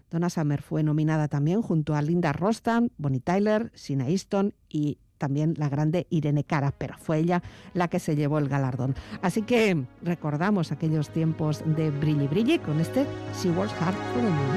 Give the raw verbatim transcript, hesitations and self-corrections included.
Donna Summer fue nominada también junto a Linda Ronstadt, Bonnie Tyler, Sheena Easton y también la grande Irene Cara, pero fue ella la que se llevó el galardón. Así que recordamos aquellos tiempos de Brilli Brilli con este She Works Hard for a Man.